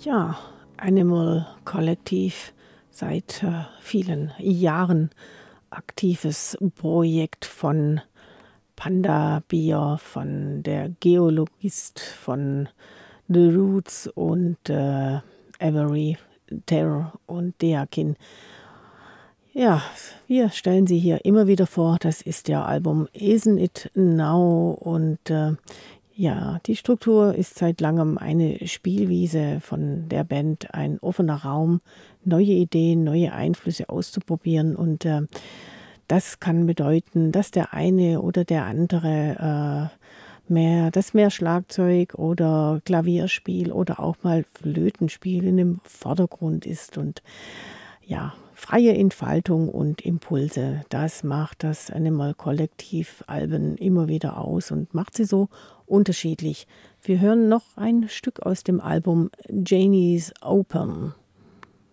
Ja, Animal Kollektiv, seit vielen Jahren aktives Projekt von Panda Bear, von der Geologist, von The Roots und Avery Terror und Deakin. Ja, wir stellen sie hier immer wieder vor. Das ist ihr Album Isn't It Now? Und ja, die Struktur ist seit langem eine Spielwiese von der Band, ein offener Raum, neue Ideen, neue Einflüsse auszuprobieren. Und das kann bedeuten, dass der eine oder der andere mehr Schlagzeug oder Klavierspiel oder auch mal Flötenspiel in dem Vordergrund ist. Und ja, freie Entfaltung und Impulse, das macht das Animal Kollektiv Alben immer wieder aus und macht sie so unterschiedlich. Wir hören noch ein Stück aus dem Album Janie's Open.